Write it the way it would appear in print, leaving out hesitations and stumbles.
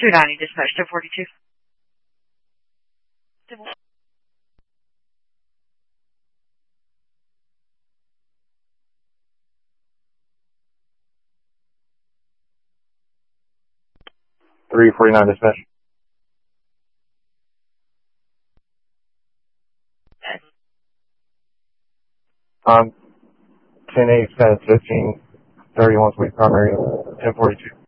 290 dispatch to 42. 349 dispatch. 10-8, 15, 31 sweet primary, 1042.